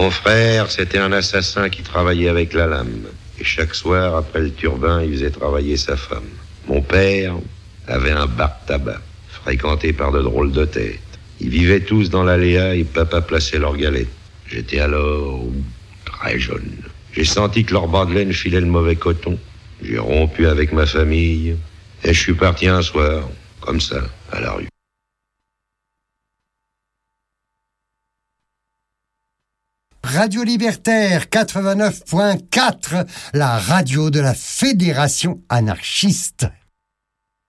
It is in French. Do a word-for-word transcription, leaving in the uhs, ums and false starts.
Mon frère, c'était un assassin qui travaillait avec la lame. Et chaque soir, après le turbin, il faisait travailler sa femme. Mon père avait un bar tabac, fréquenté par de drôles de têtes. Ils vivaient tous dans l'aléa et papa plaçait leurs galettes. J'étais alors très jeune. J'ai senti que leur bas de laine filait le mauvais coton. J'ai rompu avec ma famille et je suis parti un soir, comme ça, à la rue. Radio Libertaire quatre-vingt-neuf point quatre, la radio de la Fédération anarchiste.